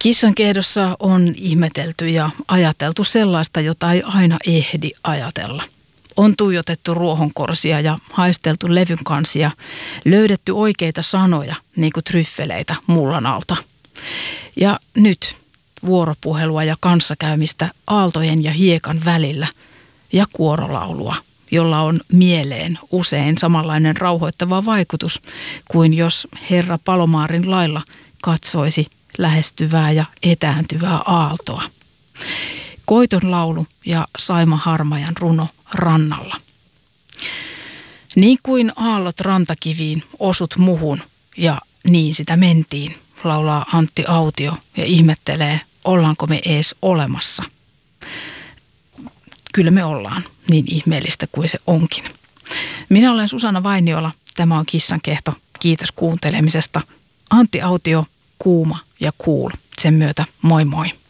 Kissan kehdossa on ihmetelty ja ajateltu sellaista, jota ei aina ehdi ajatella. On tuijotettu ruohonkorsia ja haisteltu levyn kansia, löydetty oikeita sanoja, niin kuin tryffeleitä mullan alta. Ja nyt vuoropuhelua ja kanssakäymistä aaltojen ja hiekan välillä ja kuorolaulua, jolla on mieleen usein samanlainen rauhoittava vaikutus kuin jos Herra Palomaarin lailla katsoisi lähestyvää ja etääntyvää aaltoa. Koiton laulu ja Saima Harmajan runo rannalla. Niin kuin aallot rantakiviin osut muhun ja niin sitä mentiin, laulaa Antti Autio ja ihmettelee, ollaanko me ees olemassa. Kyllä me ollaan, niin ihmeellistä kuin se onkin. Minä olen Susanna Vainiola, tämä on Kissan kehto. Kiitos kuuntelemisesta. Antti Autio, kuuma ja cool. Sen myötä moi moi.